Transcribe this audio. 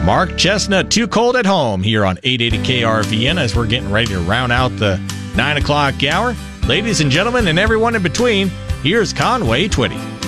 Mark Chestnut, Too Cold at Home, here on 880 KRVN as we're getting ready to round out the 9 o'clock hour. Ladies and gentlemen and everyone in between, here's Conway Twitty.